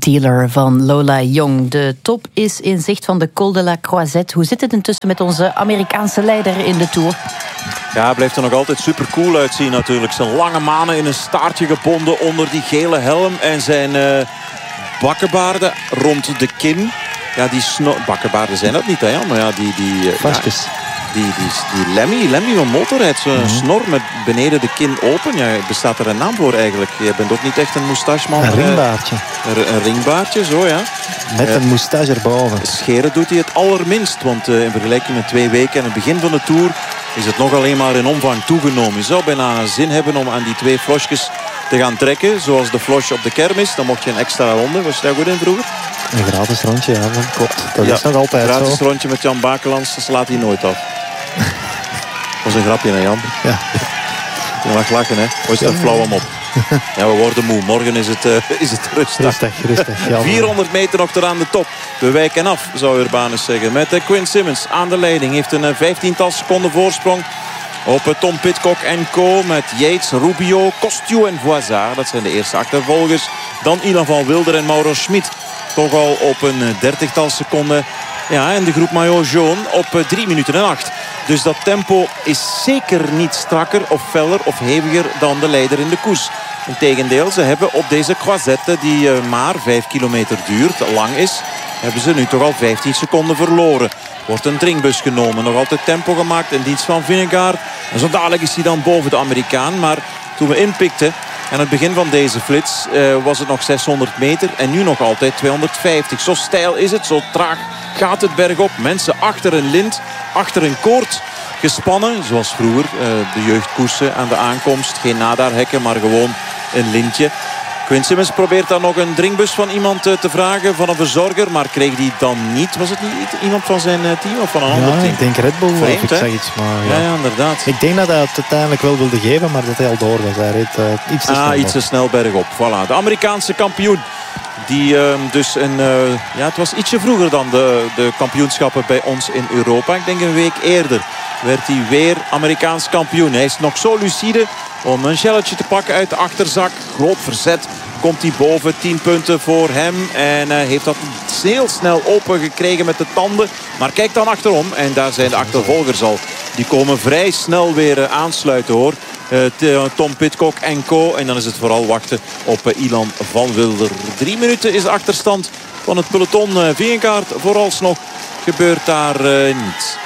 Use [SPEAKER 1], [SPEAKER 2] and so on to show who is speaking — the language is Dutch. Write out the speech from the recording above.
[SPEAKER 1] Dealer van Lola Jong. De top is in zicht van de Col de la Croisette. Hoe zit het intussen met onze Amerikaanse leider in de Tour?
[SPEAKER 2] Ja, hij blijft er nog altijd super cool uitzien natuurlijk. Zijn lange manen in een staartje gebonden onder die gele helm. En zijn bakkenbaarden rond de kin. Ja, die bakkenbaarden zijn dat niet, hè Jan? Maar ja,
[SPEAKER 3] Vastjes.
[SPEAKER 2] Die Lemmy van Motorhead. Zo'n snor met beneden de kin open. Ja, bestaat er een naam voor eigenlijk? Je bent ook niet echt een moustacheman.
[SPEAKER 3] Een ringbaardje.
[SPEAKER 2] Een ringbaardje, zo ja.
[SPEAKER 3] Met een moustache erboven.
[SPEAKER 2] Scheren doet hij het allerminst. Want in vergelijking met 2 weken en het begin van de Tour is het nog alleen maar in omvang toegenomen. Je zou bijna zin hebben om aan die 2 flosjes te gaan trekken. Zoals de flosh op de kermis. Dan mocht je een extra ronde. Was je daar goed in vroeger?
[SPEAKER 3] Een gratis rondje, ja. Klopt. Dat is nog altijd
[SPEAKER 2] zo.
[SPEAKER 3] Een
[SPEAKER 2] gratis rondje met Jan Bakelands. Dat slaat hij nooit af. Dat was een grapje, hè Jan?
[SPEAKER 3] Ja.
[SPEAKER 2] Je mag lachen, hè? Hoe is dat flauw hem op? Ja, we worden moe. Morgen is het rustig.
[SPEAKER 3] Rustig. Ja,
[SPEAKER 2] 400 meter nog tot aan de top. We wijken af, zou Urbanus zeggen. Met Quinn Simmons aan de leiding. Heeft een 15-tal seconden voorsprong op Tom Pidcock en co. Met Yates, Rubio, Costiu en Voisard. Dat zijn de eerste achtervolgers. Dan Ilan van Wilder en Mauro Schmid. Toch al op een 30-tal seconden. Ja, en de groep Maillot Jaune op 3 minuten en 8. Dus dat tempo is zeker niet strakker of feller of heviger dan de leider in de koers. Integendeel, ze hebben op deze croisette die maar 5 kilometer duurt, lang is, hebben ze nu toch al 15 seconden verloren. Wordt een drinkbus genomen, nog altijd tempo gemaakt in dienst van Vingegaard. En zo dadelijk is hij dan boven de Amerikaan. Maar toen we inpikten aan het begin van deze flits was het nog 600 meter en nu nog altijd 250. Zo steil is het, zo traag gaat het bergop. Mensen achter een lint, achter een koord gespannen. Zoals vroeger de jeugdkoersen aan de aankomst. Geen nadaarhekken, maar gewoon een lintje. Quinn Simmons probeert dan nog een drinkbus van iemand te vragen, van een verzorger. Maar kreeg die dan niet. Was het niet iemand van zijn team of van een ander team?
[SPEAKER 3] Ik denk Red Bull.
[SPEAKER 2] Vreemd,
[SPEAKER 3] of ik zeg iets. Maar,
[SPEAKER 2] ja, inderdaad.
[SPEAKER 3] Ik denk dat hij het uiteindelijk wel wilde geven, maar dat hij al door was. Hij reed iets te snel.
[SPEAKER 2] Iets te snel bergop. Voilà. De Amerikaanse kampioen. Die dus het was ietsje vroeger dan de kampioenschappen bij ons in Europa. Ik denk een week eerder werd hij weer Amerikaans kampioen. Hij is nog zo lucide om een shelletje te pakken uit de achterzak. Groot verzet. Komt hij boven, 10 punten voor hem. En heeft dat heel snel open gekregen met de tanden. Maar kijk dan achterom. En daar zijn de achtervolgers al. Die komen vrij snel weer aansluiten hoor. Tom Pidcock en co. En dan is het vooral wachten op Ilan van Wilder. 3 minuten is de achterstand van het peloton. Vingegaard vooralsnog gebeurt daar niets.